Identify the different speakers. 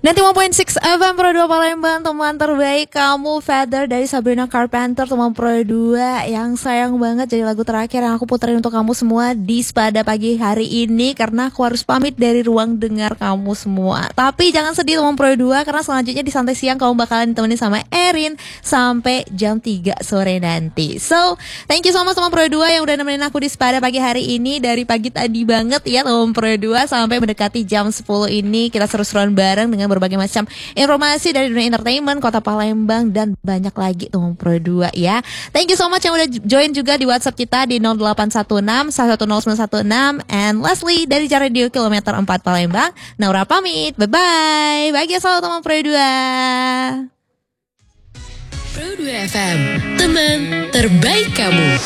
Speaker 1: Nanti 1.6 FM Pro 2 Palembang, teman terbaik kamu, Feather dari Sabrina Carpenter, teman Pro 2 yang sayang banget jadi lagu terakhir yang aku puterin untuk kamu semua di pada pagi hari ini karena aku harus pamit dari ruang dengar kamu semua. Tapi jangan sedih teman Pro 2 karena selanjutnya di Santai Siang kamu bakalan ditemenin sama Erin sampai jam 3 sore nanti. So, thank you so much teman Pro 2 yang udah nemenin aku di pada pagi hari ini dari pagi tadi banget ya teman Pro 2 sampai mendekati jam 10 ini kita seru-seruan bareng dengan berbagai macam informasi dari dunia entertainment, Kota Palembang dan banyak lagi teman Pro 2 ya. Thank you so much yang udah join juga di WhatsApp kita di 0816 110916 and Leslie dari Radio Kilometer 4 Palembang. Naura pamit. Bye bye. Bahagia selalu teman Pro 2.
Speaker 2: Pro 2 FM, teman terbaik kamu.